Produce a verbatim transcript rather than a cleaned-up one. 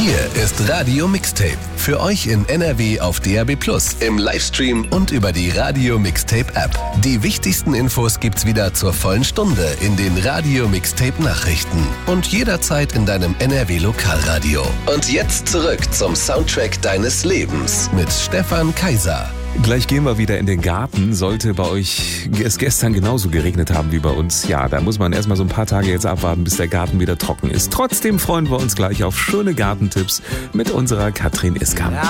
Hier ist Radio Mixtape. Für euch in N R W auf D A B plus, im Livestream und über die Radio Mixtape App. Die wichtigsten Infos gibt's wieder zur vollen Stunde in den Radio Mixtape Nachrichten und jederzeit in deinem N R W Lokalradio. Und jetzt zurück zum Soundtrack deines Lebens mit Stefan Kaiser. Gleich gehen wir wieder in den Garten. Sollte bei euch es gestern genauso geregnet haben wie bei uns, ja, da muss man erstmal so ein paar Tage jetzt abwarten, bis der Garten wieder trocken ist. Trotzdem freuen wir uns gleich auf schöne Gartentipps mit unserer Katrin Iskamp.